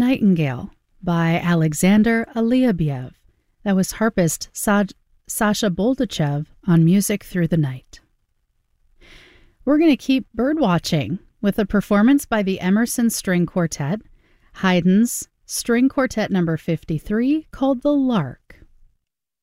Nightingale by Alexander Aliabiev. That was harpist Sasha Boldachev on Music Through the Night. We're going to keep birdwatching with a performance by the Emerson String Quartet, Haydn's String Quartet number 53, called The Lark.